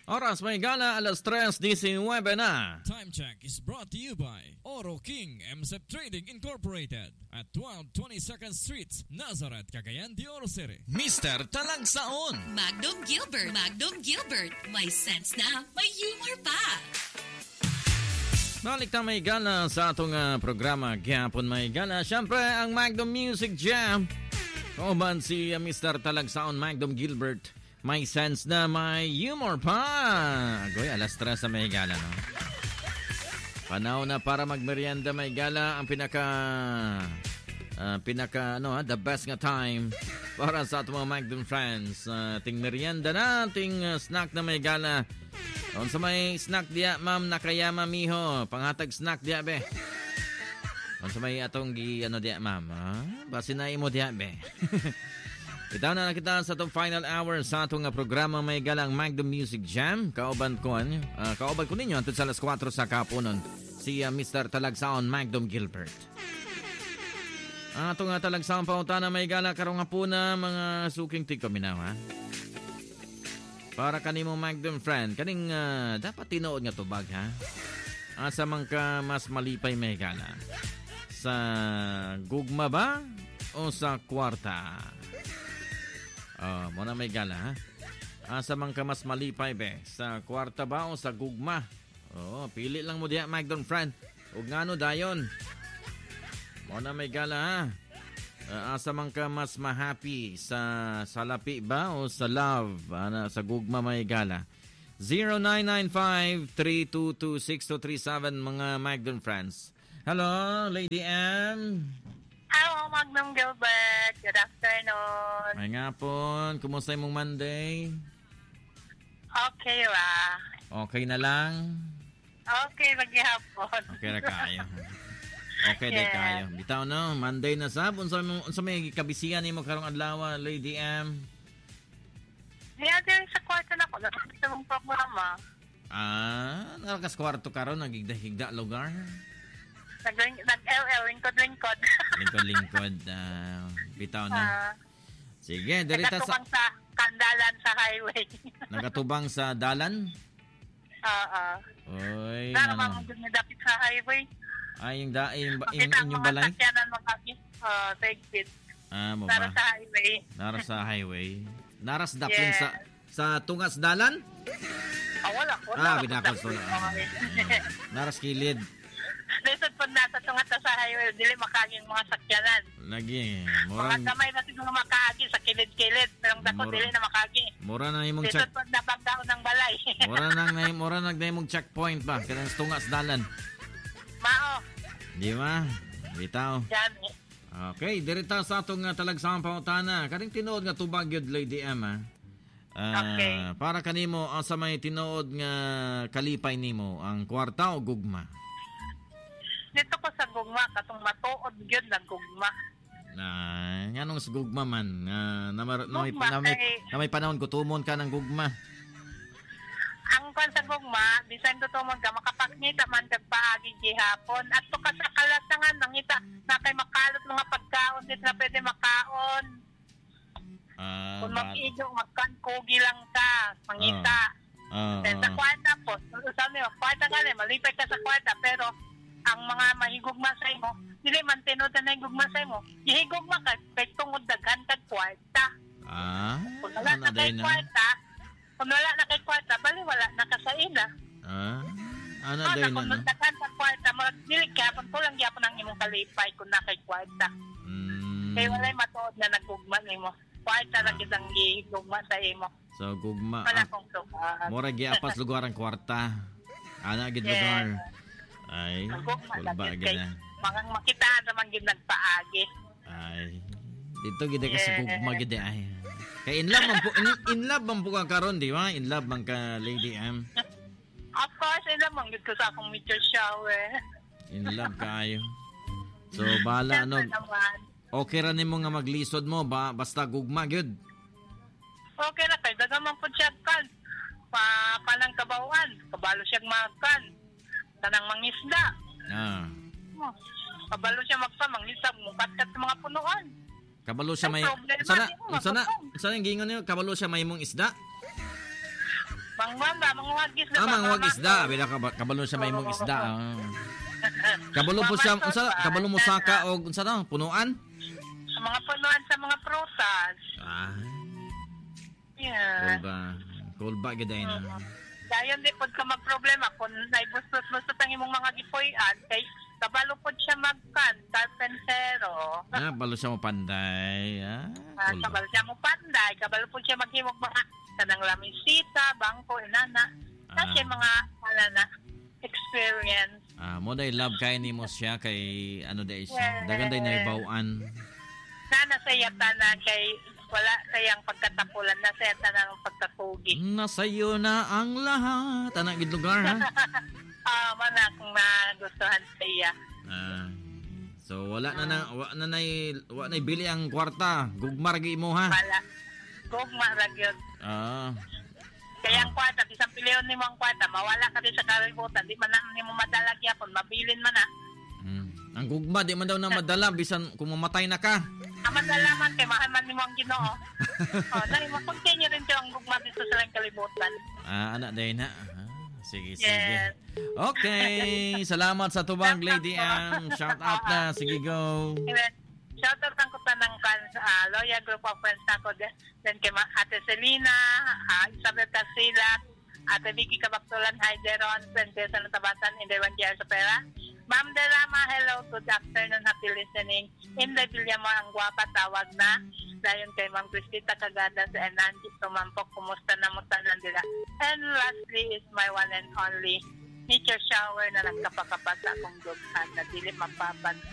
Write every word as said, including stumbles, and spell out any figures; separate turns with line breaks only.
Oras may gala, alas tres nineteen na.
Time check is brought to you by Oro King M S E P Trading Incorporated at twelve twenty-second Street, Nazareth, Cagayan de Oro City.
Mister Talagsaon.
Magnum Gilbert. Magnum Gilbert. May sense na, may humor pa.
Balik na may gala sa atong uh, programa. Gihapon may gala. Siyempre, ang Magnum Music Jam. Kauban si uh, Mister Talagsaon, Magnum Gilbert. May sense na may humor pa. Agoy, alas tres na may gala, no? Panahon na para magmerienda may gala. Ang pinaka, uh, pinaka, ano ha, the best nga time para sa ating mga Magnum friends. Uh, ting merienda na, ting uh, snack na may gala. Kung sa may snack diya, ma'am, nakayama miho. Panghatag snack diya, be. Kung sa may atong gi, ano diya, ma'am. Ha? Basi na imo diya, be. Itaw na nakita sa itong final hour sa itong programa may galang Magnum Music Jam. Kauban ko, uh, kauban ko ninyo antod sa alas kwatro sa kapunon si uh, Mister Talagsaon Magnum Gilbert. Atong uh, Talagsaon pautana may gala karong hapuna mga suking tigkaminaw, ha? Para kanimo Magnum friend, kaning uh, dapat tinuod nga tubag, ha? Asa man ka mas malipay may gala? Sa gugma ba o sa kwarta? Oh, mo na may gala, ha? Asa man ka mas malipay, be? Sa kwarta ba o sa gugma? Oo, pili lang mo diya, Magnum friend. Ug ngano dayon? Mo na may gala, ha? Uh, asa man ka mas ma-happy? Sa salapi ba o sa love? Ana, sa gugma may gala. zero nine nine five, three two two, six two three seven mga Magnum friends. Hello, Lady M.
Hello, Magnum Gilbert. Good afternoon.
Ay nga po. Kumusta yung Monday?
Okay ra.
Okay na lang?
Okay, maghihapon.
Okay na kayo. Okay
yeah.
na kayo. Bitaw no, Monday na sab. Unsa unsa may kabisihan nimo karong adlaw, Lady M?
Niya din sa kwarto na ko. Nakita mong programa.
Ah, narakas kwarto karon nagigda-higda lugar.
Nag-L L, lingkod-lingkod.
Lingkod-lingkod. Uh, bitaw na. Uh, Sige, dirita sa...
Nagatubang sa kandalan sa highway.
Nagatubang sa dalan?
Oo.
Oy.
Para ano? Mga nagdapit sa highway.
Ay, yung, da, yung, yung,
yung
inyong balay?
Makita ang mga sakyanan magkakit. Uh, sa exit.
Ah, mo
Nara
ba?
sa highway.
Nara sa highway. Naras daplin
yeah.
sa sa tungas dalan?
Ah, wala. wala
ah, binakal to. Naras kilid.
Lisod po na sa tungat sa highway, dili makaging mga sakyanan.
Lagi.
Murang... Mga kamay na siguro makagi sa kilid-kilid, pero dako dili na makagi.
Mura na imong check.
Lisod po na bagdaon ng balay.
mura nang na mura nang na imong checkpoint ba kanang tungas dalan.
Mao.
Di ba? Bitaw.
Dami.
Okay, dirita sa atong uh, Talagsaon pautana. Kaning tinuod nga tubag yun, Lady Emma. Uh,
okay.
Para kanimo asa may tinuod nga kalipay nimo, ang kwarta o gugma?
Dito ko sa gugma, katong matuod yun na gugma.
Na, nganong sa gugma man? Uh, na, na, na, may,
gugma,
na, may,
kay...
na may panahon kutumon ka ng gugma.
Ang kwan sa gugma, bisan kutumon ka, makapaknita man kag paagi gihapon. At to ka sa kalasangan, nangita na kay makalot mga pagkaon, dito na pwede makaon.
Uh,
Kung mag-ido, magkankugi lang ka, mangita.
Uh, uh,
Then sa kwarta po, sabi mo, kwarta ka rin, malipay ka sa kwarta, pero ang mga mahigugma sa imo, dili man tinod na higugma sa imo. Ihigugma ka, kay tungod daghan kag kwarta.
Ah,
kung wala na kay kwarta, kung wala na kay kwarta, bali wala na ka sa ila.
Ah, ano
so,
din na,
no? Kung daghan kag kwarta, magdili gyapon ko lang gyapon ang imong kalipay kung na kay kwarta.
Mm.
Kay walay matuod na naggugma nimo. Kwarta ah. lang gid ang gigugma sa imo.
So gugma.
Wala kong sukat.
Mura giapas lugar ang kwarta. Ana gid lugar. Ay,
kulba
gid na.
Mangang makitaan naman gid nagpaagi.
Ay, dito gid ka sa gugma gid ay. Kay in love man po, in, in love man po ka karon, di ba? In love man ka, Lady M.
Of course, in love man gid ko sa akong meteor shower.
In love kayo. So bala ano. Okay ra nimo nga maglisod mo ba basta gugma gyud.
Okay ra kay daga man pud siya kan. Pa kanang kabawan, kabalo siya magkan. Tanang mangisda.
Ah.
Oh, kabalo siya magpamanglisag mo katkat sa mga punuan.
Kabalo siya may sana sana sana gingon niyo kabalo siya may mong isda.
Mangwanda, manguwag isda.
Ah, manguwag isda. Bila kabalo siya may mong isda. Ah. Kabalo po siya, unsa kabalo mo saka og unsa na, punuan?
Sa mga punuan sa mga prutas.
Ah.
Yeah.
Cool ba? Cool ba gid na.
Dayon di pod ka magproblema kung naibustos-bustos ang imong mga gipuy-an kay kabalo pod siya magkan, carpentero.
Ah, balo siya mo panday. Ah,
Ah,
cool ba?
kabalo siya mo panday, kabalo po siya maghimog mga kanang lamisita, bangko, inana.
Ah.
Kasi mga wala na experience.
Ah, mo day love kay nimo siya kay ano day siya.
Yeah.
Dagan day naibawan.
Sana sa yata na kay wala sayang pagkatapulan na sa yata na ng pagkatugi.
Nasayo na ang lahat. Anak gid lugar ha.
Ah, mana kung nagustuhan sa iya.
Ah. So wala na na wa na nay wa na bili ang kwarta. Gugmar gi mo ha.
Wala. Gugma ragyod.
Ah.
Kaya ang kwarta, bisang piliyon ni mo ang kwarta, mawala ka din sa kalibutan. Di man na ni mo madalag yapon, mabilin man na.
Hmm. Ang gugma di man daw na madala bisan kung mamatay na ka.
Ang madalaman kay mahal man ni mo ang Ginoo. Oh, dahil mo-continue rin siya ang gugma dito sa lang kalibutan.
Ah, anak day na. Ah, sige, sige.
Yes.
Okay, salamat sa tubag, Lady Am. Shout out na. Sige, go.
Anyway, shoutout ang kuta ng kan, uh, loyal group of friends na ko. Then, then kay Ma- Ate Selena, uh, Isabel Casila, Ate Vicky Kabaktulan, Hi Jeron, Princesa Natabasan, Inday Wandiar sa Pera. Ma'am Delama, hello, good afternoon, happy listening. Inday Villamo, ang gwapa, tawag na. Dayon kay Ma'am Cristita Cagada sa Enanji, Tumampok, kumusta na mo tanan nila. And lastly is my one and only nature shower na nagkapakapasa akong dughan na dili mapapan